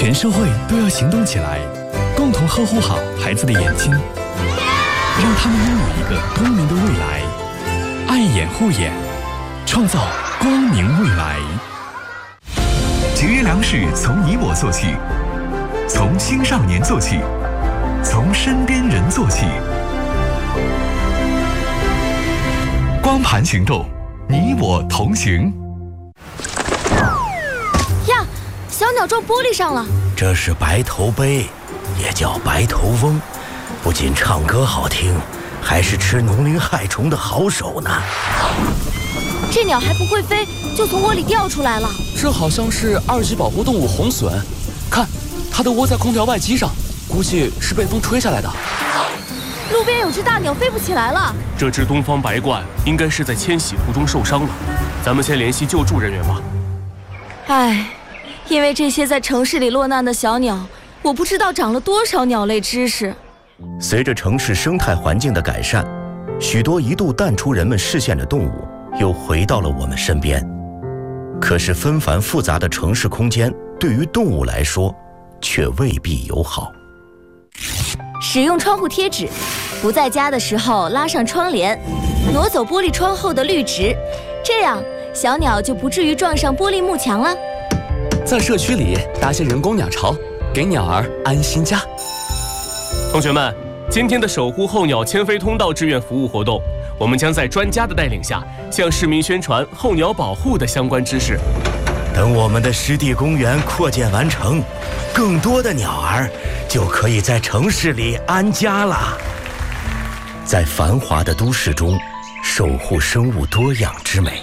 全社会都要行动起来，共同呵护好孩子的眼睛，让他们拥有一个光明的未来。爱眼护眼，创造光明未来。 节约粮食从你我做起，从青少年做起，从身边人做起。光盘行动，你我同行。 呀，小鸟撞玻璃上了。 这是白头鹎，也叫白头翁，不仅唱歌好听，还是吃农林害虫的好手呢。 这鸟还不会飞，就从窝里掉出来了。 这好像是2级保护动物红隼，看，它的窝在空调外机上，估计是被风吹下来的。 路边有只大鸟飞不起来了。 这只东方白鹳应该是在迁徙途中受伤了，咱们先联系救助人员吧。 唉，因为这些在城市里落难的小鸟，我不知道长了多少鸟类知识。 随着城市生态环境的改善，许多一度淡出人们视线的动物又回到了我们身边。可是纷繁复杂的城市空间对于动物来说却未必友好。 使用窗户贴纸，不在家的时候拉上窗帘，挪走玻璃窗后的绿植，这样小鸟就不至于撞上玻璃幕墙了。 在社区里搭些人工鸟巢，给鸟儿安心家。 同学们，今天的守护候鸟迁飞通道志愿服务活动，我们将在专家的带领下，向市民宣传候鸟保护的相关知识。 等我们的湿地公园扩建完成，更多的鸟儿就可以在城市里安家了。在繁华的都市中，守护生物多样之美，